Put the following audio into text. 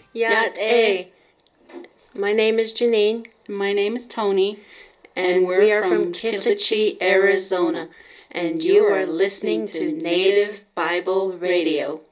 Yat A. My name is Janine. My name is Tony. And we are from Kithachie, Arizona. And you are listening to Native Bible Radio.